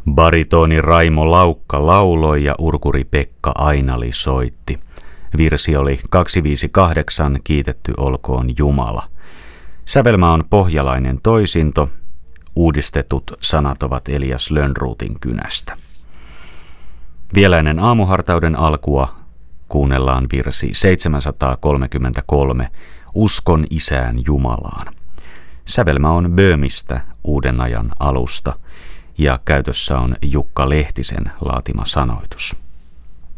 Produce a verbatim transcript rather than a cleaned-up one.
Baritoni Raimo Laukka lauloi ja urkuri Pekka Ainali soitti. Virsi oli kaksisataaviisikymmentäkahdeksan, kiitetty olkoon Jumala. Sävelmä on pohjalainen toisinto. Uudistetut sanat ovat Elias Lönnroothin kynästä. Vielä ennen aamuhartauden alkua kuunnellaan virsi seitsemänsataakolmekymmentäkolme, Uskon Isään Jumalaan. Sävelmä on Böhmistä, Uuden ajan alusta, ja käytössä on Jukka Lehtisen laatima sanoitus.